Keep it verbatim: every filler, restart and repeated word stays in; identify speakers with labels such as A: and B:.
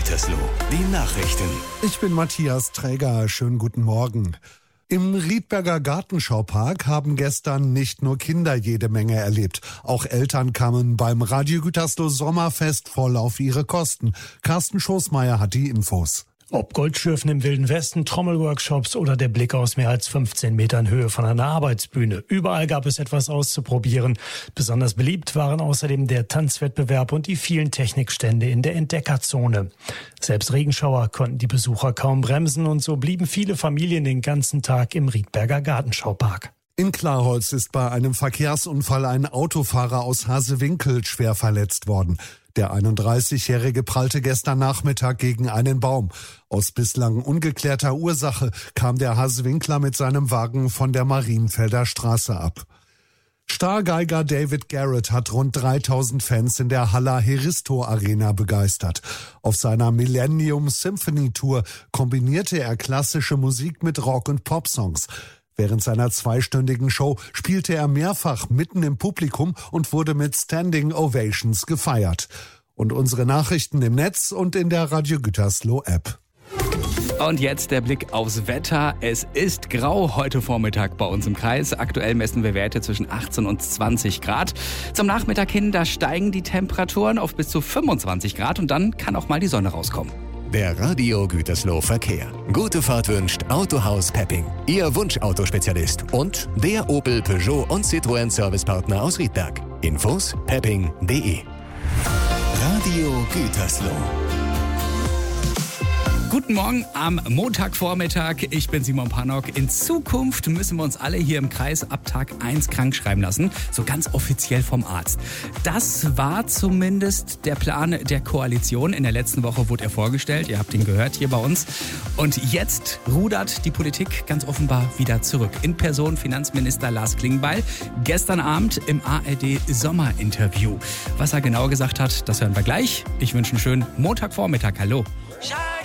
A: Gütersloh, die Nachrichten.
B: Ich bin Matthias Träger, schönen guten Morgen. Im Riedberger Gartenschaupark haben gestern nicht nur Kinder jede Menge erlebt. Auch Eltern kamen beim Radio Gütersloh Sommerfest voll auf ihre Kosten. Carsten Schoßmeier hat die Infos.
C: Ob Goldschürfen im Wilden Westen, Trommelworkshops oder der Blick aus mehr als fünfzehn Metern Höhe von einer Arbeitsbühne. Überall gab es etwas auszuprobieren. Besonders beliebt waren außerdem der Tanzwettbewerb und die vielen Technikstände in der Entdeckerzone. Selbst Regenschauer konnten die Besucher kaum bremsen und so blieben viele Familien den ganzen Tag im Riedberger Gartenschaupark.
B: In Klarholz ist bei einem Verkehrsunfall ein Autofahrer aus Hasewinkel schwer verletzt worden. Der einunddreißigjährige prallte gestern Nachmittag gegen einen Baum. Aus bislang ungeklärter Ursache kam der Hasewinkler mit seinem Wagen von der Marienfelder Straße ab. Stargeiger David Garrett hat rund dreitausend Fans in der Haller Heristo Arena begeistert. Auf seiner Millennium Symphony Tour kombinierte er klassische Musik mit Rock- und Popsongs. Während seiner zweistündigen Show spielte er mehrfach mitten im Publikum und wurde mit Standing Ovations gefeiert. Und unsere Nachrichten im Netz und in der Radio Gütersloh App.
D: Und jetzt der Blick aufs Wetter. Es ist grau heute Vormittag bei uns im Kreis. Aktuell messen wir Werte zwischen achtzehn und zwanzig Grad. Zum Nachmittag hin, da steigen die Temperaturen auf bis zu fünfundzwanzig Grad und dann kann auch mal die Sonne rauskommen.
A: Der Radio Gütersloh Verkehr. Gute Fahrt wünscht Autohaus Pepping, Ihr Wunschautospezialist und der Opel, Peugeot und Citroën Servicepartner aus Riedberg. Infos pepping punkt de. Radio Gütersloh.
D: Guten Morgen am Montagvormittag. Ich bin Simon Pannock. In Zukunft müssen wir uns alle hier im Kreis ab Tag eins krank schreiben lassen. So ganz offiziell vom Arzt. Das war zumindest der Plan der Koalition. In der letzten Woche wurde er vorgestellt. Ihr habt ihn gehört hier bei uns. Und jetzt rudert die Politik ganz offenbar wieder zurück. In Person Finanzminister Lars Klingbeil. Gestern Abend im A R D-Sommerinterview. Was er genau gesagt hat, das hören wir gleich. Ich wünsche einen schönen Montagvormittag. Hallo.